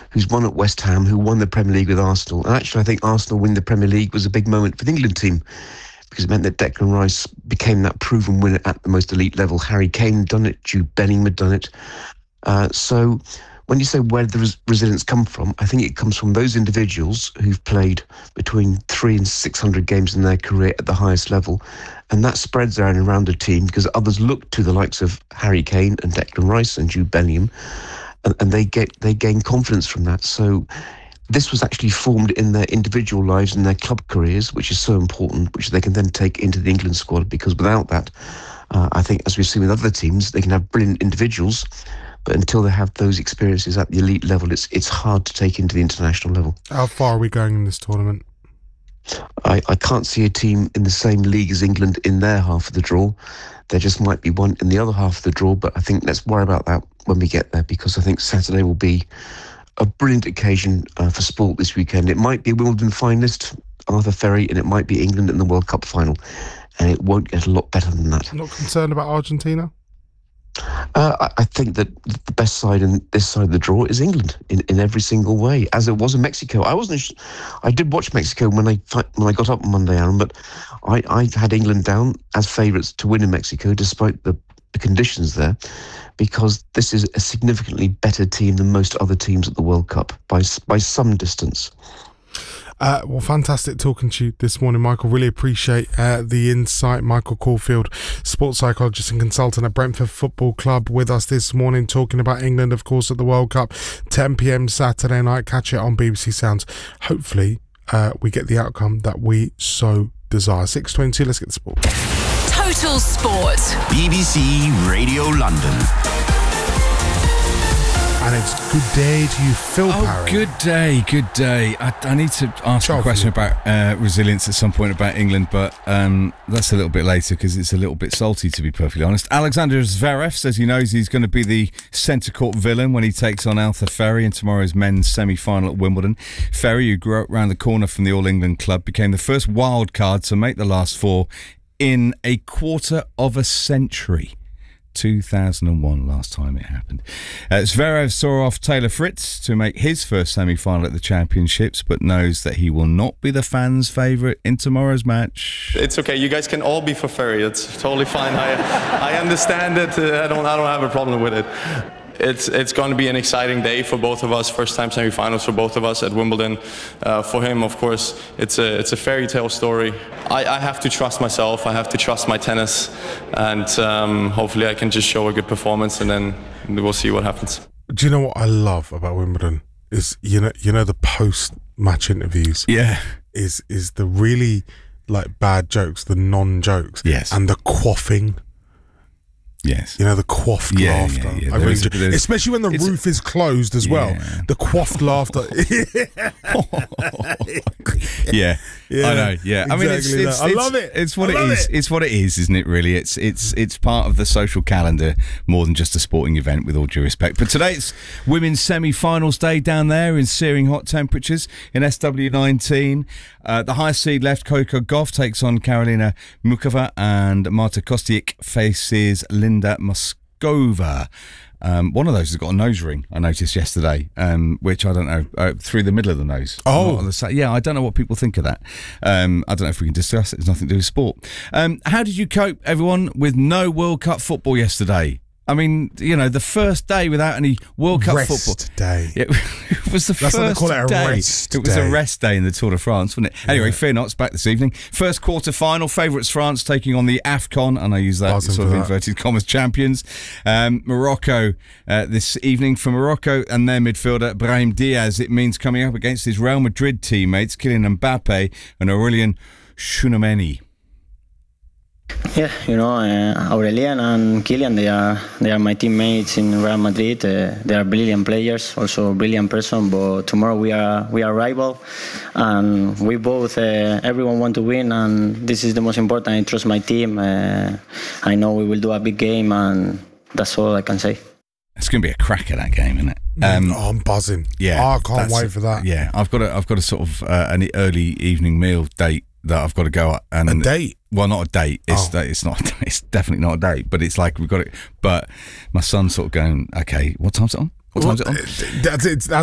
who's won at West Ham, who won the Premier League with Arsenal. And actually, I think Arsenal winning the Premier League was a big moment for the England team, because it meant that Declan Rice became that proven winner at the most elite level. Harry Kane had done it, Jude Bellingham had done it. So when you say where the resilience come from, I think it comes from those individuals who've played between 300 and 600 games in their career at the highest level. And that spreads out around a team, because others look to the likes of Harry Kane and Declan Rice and Jude Bellingham, and they gain confidence from that. So this was actually formed in their individual lives and their club careers, which is so important, which they can then take into the England squad, because without that, I think, as we've seen with other teams, they can have brilliant individuals, but until they have those experiences at the elite level, it's hard to take into the international level. How far are we going in this tournament? I can't see a team in the same league as England in their half of the draw. There just might be one in the other half of the draw, but I think let's worry about that when we get there, because I think Saturday will be a brilliant occasion for sport this weekend. It might be a Wimbledon finalist, Arthur Ferry, and it might be England in the World Cup final, and it won't get a lot better than that. Not concerned about Argentina? I think that the best side in this side of the draw is England in every single way, as it was in Mexico. I did watch Mexico when I got up on Monday, Aaron, but I had England down as favourites to win in Mexico, despite the conditions there, because this is a significantly better team than most other teams at the World Cup by some distance. Well, fantastic talking to you this morning, Michael. Really appreciate the insight. Michael Caulfield, sports psychologist and consultant at Brentford Football Club, with us this morning, talking about England, of course, at the World Cup, 10 p.m. Saturday night. Catch it on BBC Sounds. Hopefully, we get the outcome that we so desire. 6:22, let's get the sport. Total Sport. BBC Radio London. And it's good day to you, Phil Parry. Good day. I need to ask a question about resilience at some point about England, but that's a little bit later, because it's a little bit salty, to be perfectly honest. Alexander Zverev says he knows he's going to be the centre court villain when he takes on Arthur Ferry in tomorrow's men's semi-final at Wimbledon. Ferry, who grew up round the corner from the All England club, became the first wild card to make the last four in a quarter of a century. 2001 last time it happened. Zverev saw off Taylor Fritz to make his first semi-final at the Championships, but knows that he will not be the fans' favourite in tomorrow's match. It's okay, you guys can all be for Ferry. It's totally fine. I understand it. I don't have a problem with it. It's going to be an exciting day for both of us. First time semi-finals for both of us at Wimbledon. For him, of course, it's a fairy tale story. I have to trust myself. I have to trust my tennis, and hopefully I can just show a good performance, and then we'll see what happens. Do you know what I love about Wimbledon is you know the post-match interviews. Yeah, is the really like bad jokes, the non-jokes. Yes, and the quaffing. Yes. You know, the quaffed laughter. Yeah. I really especially when the roof is closed as well. The quaffed laughter. Yeah. I know. Yeah. Exactly. I mean, I love it. It's what it is. It's what it is, isn't it, really? It's part of the social calendar more than just a sporting event, with all due respect. But today it's women's semi-finals day down there in searing hot temperatures in SW19. The high seed left Coco Gauff takes on Karolina Muchova, and Marta Kostyuk faces Linda Moskova. One of those has got a nose ring, I noticed yesterday, which I don't know, through the middle of the nose. Oh. Yeah, I don't know what people think of that. I don't know if we can discuss it. It's nothing to do with sport. How did you cope, everyone, with no World Cup football yesterday? I mean, you know, the first day without any World Cup football. Day. It was the That's first what they call it, a day. rest It was day. a rest day in the Tour de France, wasn't it? Anyway, Fear Not's back this evening. First quarter final, favourites France taking on the AFCON, and I use that sort of inverted commas, champions. Morocco this evening. For Morocco and their midfielder Brahim Diaz, it means coming up against his Real Madrid teammates Kylian Mbappe and Aurelien Tchouameni. Yeah, you know, Aurelien and Kylian, they are my teammates in Real Madrid. They are brilliant players, also a brilliant person. But tomorrow we are rival, and we both everyone want to win, and this is the most important. I trust my team. I know we will do a big game, and that's all I can say. It's going to be a cracker, that game, isn't it? I'm buzzing. Yeah, I can't wait for that. Yeah, I've got a sort of an early evening meal date that I've got to go at, and a date. Well, not a date. It's not. It's definitely not a date. But it's like we've got it. But my son's sort of going, okay, what time's it on? What time's it on? That's